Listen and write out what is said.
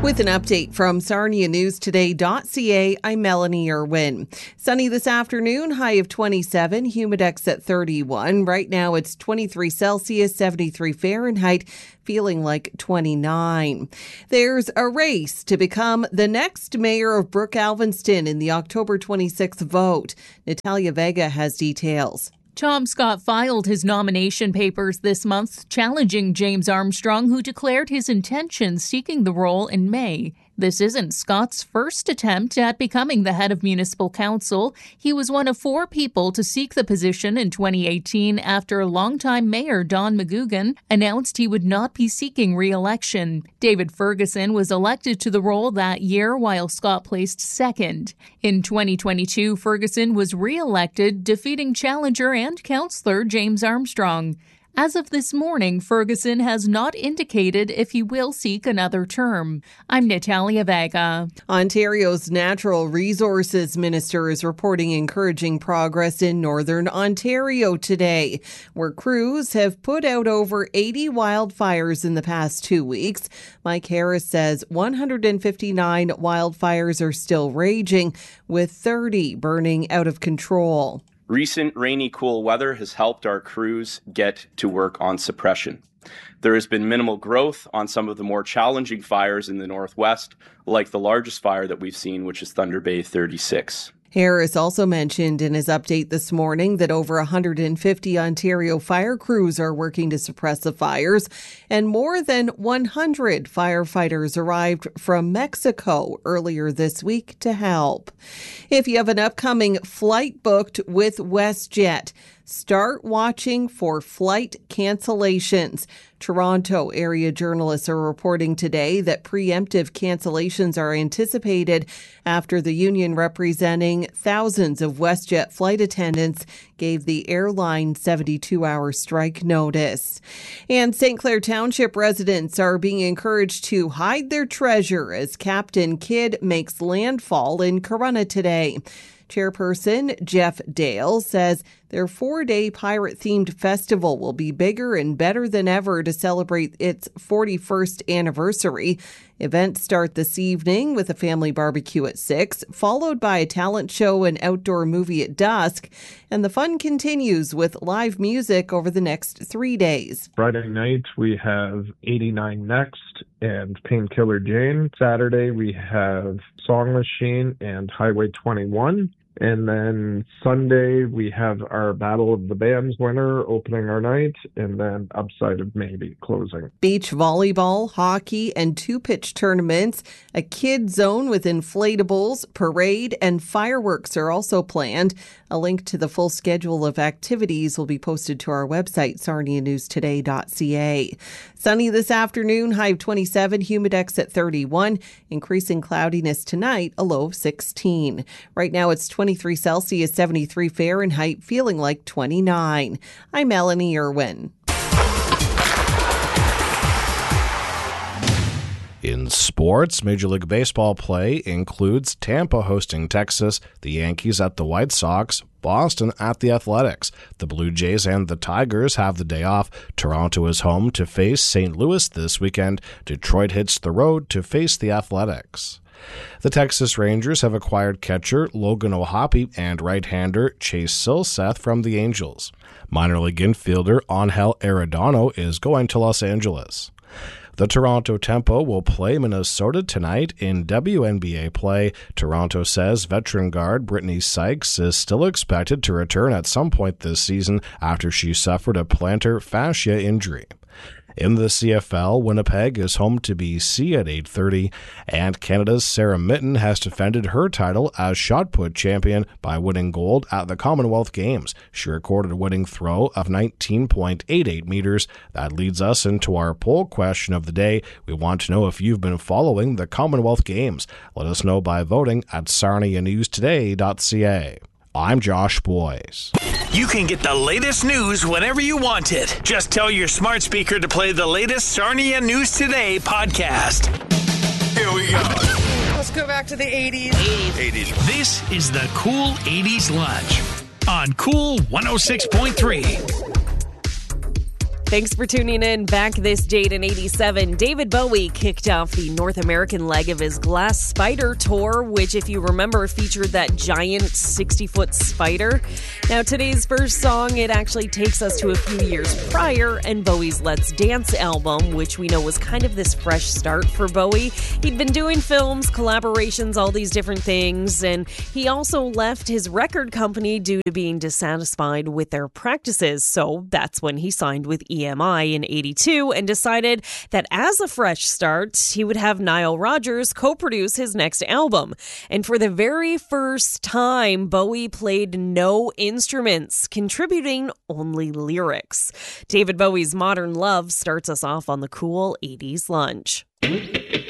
With an update from SarniaNewsToday.ca, I'm Melanie Irwin. Sunny this afternoon, high of 27, humidex at 31. Right now it's 23 Celsius, 73 Fahrenheit, feeling like 29. There's a race to become the next mayor of Brooke Alvinston in the October 26th vote. Natalia Vega has details. Tom Scott filed his nomination papers this month, challenging James Armstrong, who declared his intentions seeking the role in May. This isn't Scott's first attempt at becoming the head of municipal council. He was one of 4 people to seek the position in 2018 after longtime mayor Don McGugan announced he would not be seeking re-election. David Ferguson was elected to the role that year while Scott placed second. In 2022, Ferguson was re-elected, defeating challenger and councillor James Armstrong. As of this morning, Ferguson has not indicated if he will seek another term. I'm Natalia Vega. Ontario's Natural Resources Minister is reporting encouraging progress in Northern Ontario today, where crews have put out over 80 wildfires in the past 2 weeks. Mike Harris says 159 wildfires are still raging, with 30 burning out of control. Recent rainy, cool weather has helped our crews get to work on suppression. There has been minimal growth on some of the more challenging fires in the northwest, like the largest fire that we've seen, which is Thunder Bay 36. Harris also mentioned in his update this morning that over 150 Ontario fire crews are working to suppress the fires, and more than 100 firefighters arrived from Mexico earlier this week to help. If you have an upcoming flight booked with WestJet, start watching for flight cancellations. Toronto area journalists are reporting today that preemptive cancellations are anticipated after the union representing thousands of WestJet flight attendants gave the airline 72-hour strike notice. And St. Clair Township residents are being encouraged to hide their treasure as Captain Kidd makes landfall in Corunna today. Chairperson Jeff Dale says their 4-day pirate-themed festival will be bigger and better than ever to celebrate its 41st anniversary. Events start this evening with a family barbecue at 6, followed by a talent show and outdoor movie at dusk. And the fun continues with live music over the next 3 days. Friday night, we have 89 Next and Painkiller Jane. Saturday, we have Song Machine and Highway 21. And then Sunday, we have our Battle of the Bands winner opening our night, and then Upside of Maybe closing. Beach volleyball, hockey, and 2-pitch tournaments, a kid zone with inflatables, parade, and fireworks are also planned. A link to the full schedule of activities will be posted to our website, SarniaNewsToday.ca. Sunny this afternoon, high of 27, humidex at 31, increasing cloudiness tonight, a low of 16. Right now it's 23 Celsius, 73 Fahrenheit, feeling like 29. I'm Melanie Irwin. In sports, Major League Baseball play includes Tampa hosting Texas, the Yankees at the White Sox, Boston at the Athletics. The Blue Jays and the Tigers have the day off. Toronto is home to face St. Louis this weekend. Detroit hits the road to face the Athletics. The Texas Rangers have acquired catcher Logan O'Hoppe and right-hander Chase Silseth from the Angels. Minor league infielder Angel Arredondo is going to Los Angeles. The Toronto Tempo will play Minnesota tonight in WNBA play. Toronto says veteran guard Brittany Sykes is still expected to return at some point this season after she suffered a plantar fascia injury. In the CFL, Winnipeg is home to BC at 8:30, and Canada's Sarah Mitten has defended her title as shot put champion by winning gold at the Commonwealth Games. She recorded a winning throw of 19.88 meters. That leads us into our poll question of the day. We want to know if you've been following the Commonwealth Games. Let us know by voting at SarniaNewsToday.ca. I'm Josh Boyce. You can get the latest news whenever you want it. Just tell your smart speaker to play the latest Sarnia News Today podcast. Here we go. Let's go back to the 80s. 80s. This is the Cool 80s Lunch on Cool 106.3. Thanks for tuning in. Back this date in 87, David Bowie kicked off the North American leg of his Glass Spider tour, which, if you remember, featured that giant 60-foot spider. Now, today's first song, it actually takes us to a few years prior and Bowie's Let's Dance album, which we know was kind of this fresh start for Bowie. He'd been doing films, collaborations, all these different things, and he also left his record company due to being dissatisfied with their practices. So that's when he signed with EMI in 82 and decided that as a fresh start, he would have Nile Rodgers co-produce his next album. And for the very first time, Bowie played no instruments, contributing only lyrics. David Bowie's Modern Love starts us off on the cool 80s lunch.